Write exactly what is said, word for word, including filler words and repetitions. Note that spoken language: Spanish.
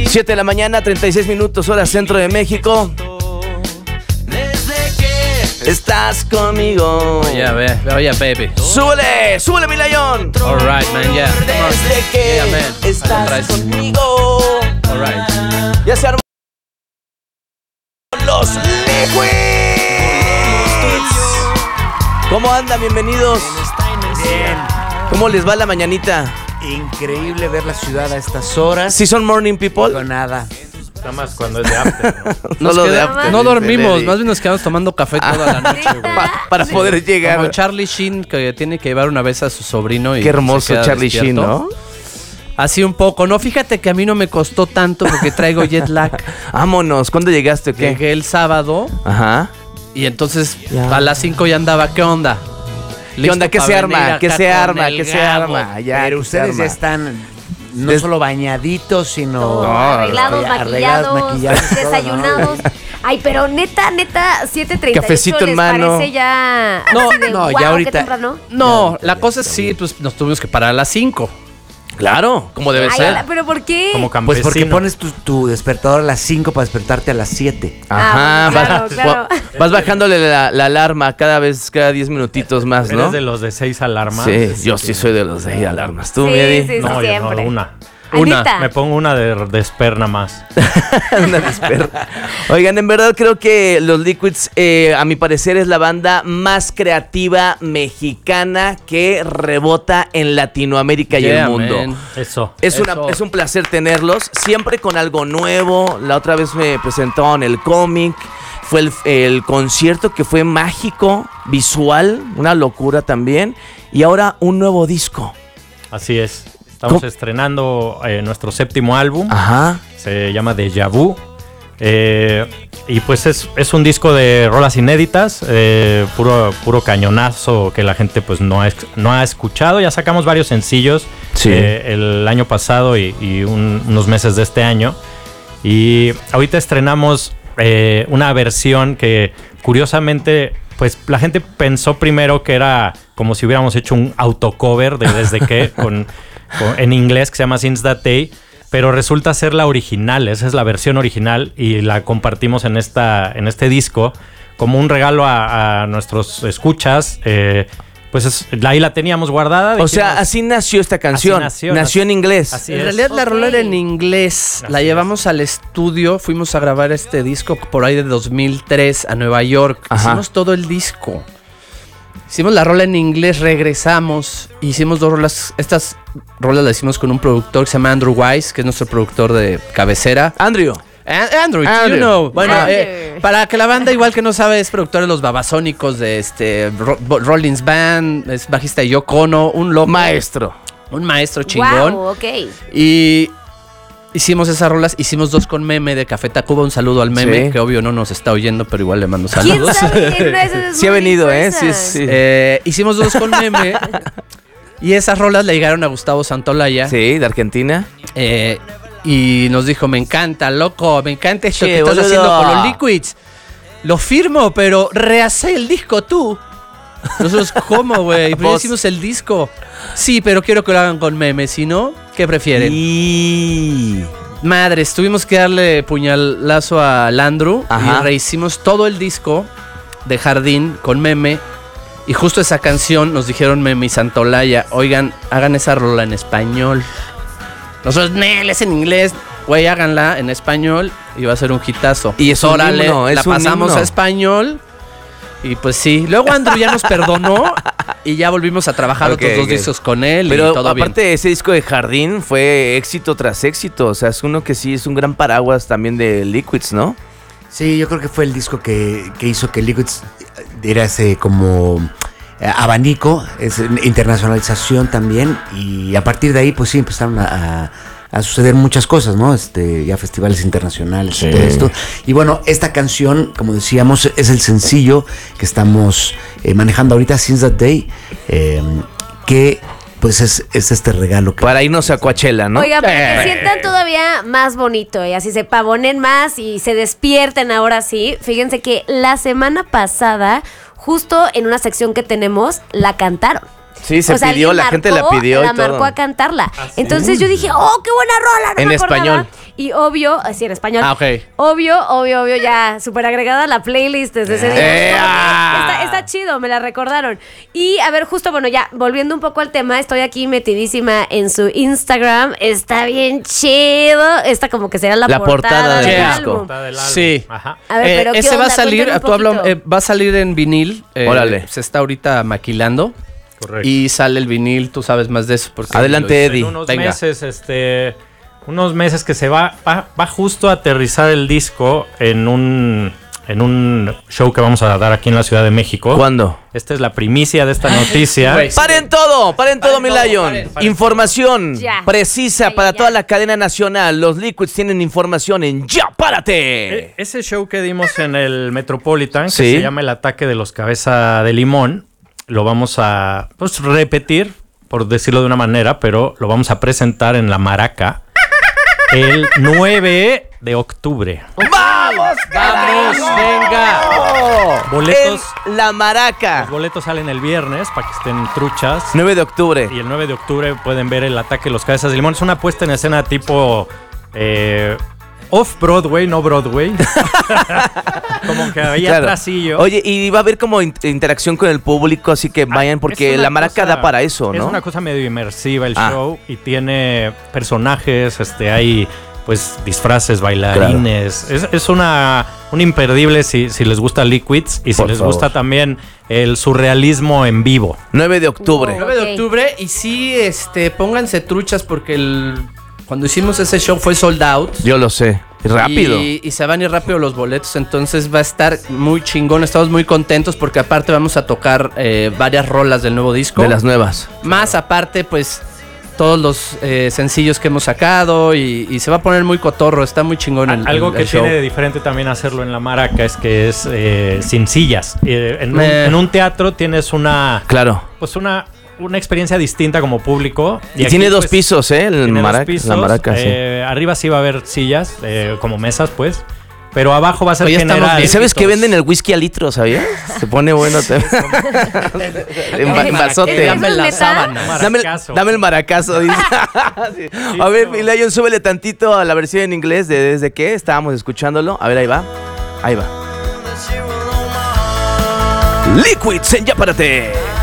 siete de la mañana, treinta y seis minutos, hora centro de México. Estás conmigo. Oye, oh, yeah, baby. Súbele, súbele, mi layón. All right, man, yeah. Desde que yeah, man. estás conmigo. All right. Ya se armó los Liquids. ¿Cómo andan? Bienvenidos. Bien. ¿Cómo les va la mañanita? Increíble ver la ciudad a estas horas. ¿Sí son morning people? Con nada. Nada más cuando es de after, ¿no? Solo queda, de after. no dormimos, más bien nos quedamos tomando café toda la noche, güey. Pa- para Sí. poder llegar. Como Charlie Sheen, que tiene que llevar una vez a su sobrino. Y Qué hermoso se queda Charlie Sheen, despierto. ¿no? Así un poco. No, fíjate que a mí no me costó tanto porque traigo jet lag. Vámonos. ¿Cuándo llegaste o qué? Llegué el sábado Ajá. y entonces Ya. a las cinco ya andaba. ¿Qué onda? ¿Qué onda? ¿Qué Listo se pa' venir arma? ¿Qué acá se con arma? el ¿Qué se Gabo. arma? Ya, Pero ¿qué se ustedes ya arma? están no Des- solo bañaditos, sino Todo, No, arreglados, arreglados, maquillados, maquillados, todo, desayunados. Ay, pero neta, neta, siete treinta y ocho Cafecito en les mano. parece ya... No, así de, no, ya guau, ahorita- qué temprano. No, la cosa es sí, pues nos tuvimos que parar a las cinco. Claro, como debe Ay, ser. ala, pero ¿por qué? Como pues campesino. porque pones tu, tu despertador a las cinco para despertarte a las siete. Ajá, Ah, claro, vas, claro. vas bajándole la, la alarma cada vez, cada diez minutitos más, ¿no? ¿Eres de los de seis alarmas? Sí, yo sí soy de los de alarmas. ¿Tú, Sí, Miedi? sí, sí. No, yo siempre. no, una. Ay, Una, neta. Me pongo una de, de esperna más. Una desperta. Oigan, en verdad creo que los Liquids, eh, a mi parecer, es la banda más creativa mexicana que rebota en Latinoamérica y Yeah, el mundo. man. Eso. Es, una, Eso. es un placer tenerlos, siempre con algo nuevo. La otra vez me presentaron el cómic, fue el, el concierto que fue mágico, visual, una locura también. Y ahora un nuevo disco. Así es. Estamos ¿Cómo? estrenando eh, nuestro séptimo álbum. Ajá. Se llama Deja Vu. Eh, y pues es, es un disco de rolas inéditas, eh, puro, puro cañonazo que la gente pues no ha, es- no ha escuchado. Ya sacamos varios sencillos Sí. eh, el año pasado y, y un- unos meses de este año. Y ahorita estrenamos eh, una versión que curiosamente pues la gente pensó primero que era como si hubiéramos hecho un autocover de Desde que con, con- en inglés que se llama Since That Day. Pero resulta ser la original, esa es la versión original y la compartimos en, esta, en este disco como un regalo a, a nuestros escuchas. Eh, pues es- ahí la teníamos guardada. O sea, dijimos, así nació esta canción. Así nació, nació en así- inglés. así En es. realidad la Ok. rola era en inglés. Así La es. llevamos al estudio, fuimos a grabar este disco por ahí de dos mil tres a Nueva York. Ajá. Hicimos todo el disco. Hicimos la rola en inglés, regresamos, hicimos dos rolas. Estas rolas las hicimos con un productor que se llama Andrew Wise, que es nuestro productor de cabecera. Andrew. A- Andrew, Andrew. you know. Bueno, Andrew. eh, para que la banda, igual que no sabe, es productor de los Babasónicos, de este Ro- Bo- Rollins Band, es bajista de Yoko Ono, un loco, Maestro. un maestro chingón. Wow, ok. Y hicimos esas rolas, hicimos dos con Meme de Café Tacuba. Un saludo al Meme, Sí. que obvio no nos está oyendo, pero igual le mando ¿Quién saludos. sabe? En una de esas es Sí ha Morning venido, ¿eh? Person. Sí, sí. Eh, hicimos dos con Meme. Y esas rolas le llegaron a Gustavo Santolaya. Sí, de Argentina. eh, y nos dijo, me encanta, loco, me encanta esto Sí, que estás boludo. haciendo con los Liquids. Lo firmo, pero rehacé el disco tú. Nosotros, ¿cómo, güey? Pero ya Vos. hicimos el disco. Sí, pero quiero que lo hagan con Meme. Si no, ¿qué prefieren? Y... Madres, tuvimos que darle puñalazo a Landru Ajá. y rehicimos todo el disco de Jardín con Meme. Y justo esa canción nos dijeron Meme y Santolaya, oigan, hagan esa rola en español. Nosotros, Nel, es en inglés. Güey, háganla en español y va a ser un hitazo. Y es un Órale, himno, es la un pasamos himno. a español. Y pues sí. Luego Andrew ya nos perdonó y ya volvimos a trabajar Ok, otros dos ok. discos con él. Pero y todo aparte bien. ese disco de Jardín fue éxito tras éxito. O sea, es uno que sí es un gran paraguas también de Liquids, ¿no? Sí, yo creo que fue el disco que, que hizo que Liquids era ese como eh, abanico, es internacionalización también. Y a partir de ahí, pues sí, empezaron a, a- a suceder muchas cosas, ¿no? Este, ya festivales internacionales Sí. y todo esto. Y bueno, esta canción, como decíamos, es el sencillo que estamos eh, manejando ahorita, Since That Day, eh, que pues es, es este regalo que... Para irnos a Coachella, ¿no? Oiga, para que Eh. sientan todavía más bonito y así se pavonen más y se despierten ahora sí. Fíjense que la semana pasada, justo en una sección que tenemos, la cantaron. Sí, se O sea, pidió, alguien la gente la marcó- pidió y La marcó todo. a cantarla. Entonces yo dije, oh, qué buena rola. No En me acordaba. español. Y obvio, sí, en español. Ah, ok. Obvio, obvio, obvio, ya súper agregada a la playlist desde ese día. ¡Eh, ah! Está, está chido, me la recordaron. Y a ver, justo, bueno, ya volviendo un poco al tema, estoy aquí metidísima en su Instagram. Está bien chido. Esta como que será la, La portada del del disco. álbum. Portada del álbum. Sí. Ajá. A ver, Eh, pero ¿qué ese va a onda? salir, Cuéntame un tú habla- poquito. eh, va a salir en vinil. eh, Órale. Se está ahorita maquilando. Correcto. Y sale el vinil, tú sabes más de eso. Porque Adelante, lo hice. Eddie. En unos Venga. meses, este, unos meses que se va, va, va justo a aterrizar el disco en un, en un show que vamos a dar aquí en la Ciudad de México. ¿Cuándo? Esta es la primicia de esta noticia. Güey. Paren todo, paren todo, Paren mi todo, Lion. paren, paren Información Ya. precisa Ya, para ya, toda ya. la cadena nacional. Los Liquids tienen información en Ya Párate. E- ese show que dimos en el Metropolitan, que Sí. se llama El Ataque de los Cabeza de Limón, lo vamos a pues, repetir, por decirlo de una manera, pero lo vamos a presentar en La Maraca el nueve de octubre. ¡Vamos! ¡Vamos, venga! Boletos. En La Maraca. Los boletos salen el viernes para que estén truchas. nueve de octubre. Y el nueve de octubre pueden ver El Ataque de los Cabezas de Limón. Es una puesta en escena tipo eh, off-Broadway, no Broadway. Como que había Claro. trasillo. Oye, y va a haber como in- interacción con el público, así que vayan, Es porque una La Maraca cosa- da para eso, Es ¿no? una cosa medio inmersiva el Ah. show y tiene personajes, este, hay pues disfraces, bailarines. Es, es una un imperdible si, si les gusta Liquids y si Por les favor. gusta también el surrealismo en vivo. nueve de octubre. Wow. nueve de Ok. octubre. Y sí, este, pónganse truchas porque el, cuando hicimos ese show fue sold out. Yo lo sé. Rápido. Y, y se van a ir rápido los boletos, entonces va a estar muy chingón. Estamos muy contentos porque aparte vamos a tocar eh, varias rolas del nuevo disco. De las nuevas. Más aparte, pues, todos los eh, sencillos que hemos sacado y, y se va a poner muy cotorro. Está muy chingón el, Algo el- que el show. tiene de diferente también hacerlo en La Maraca es que es eh, sin sillas. Eh, en, un, Eh. en un teatro tienes una Claro. pues una, una experiencia distinta como público. Y, aquí, tiene dos pues, pisos, ¿eh? El Tiene dos Maraca, pisos, La Maraca, sí. eh, arriba sí va a haber sillas, eh, como mesas, pues. Pero abajo va a ser Oye, estamos general. ¿Y bien. sabes que viejitos. venden el whisky a litro, sabías? Se pone bueno. te- en, va- en vasote. Dame la ¿Neta? sábana. Dame, el- Maracazo. dame el maracazo, dice. Sí. A ver, pero- mi Lion, súbele tantito a la versión en inglés de desde qué estábamos escuchándolo. A ver, ahí va. Ahí va. Liquids en Ya Párate.